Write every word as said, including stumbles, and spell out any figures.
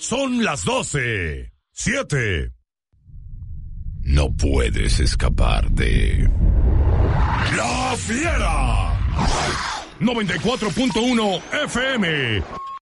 Son las doce. Siete. No puedes escapar de... ¡La Fiera! noventa y cuatro punto uno F M.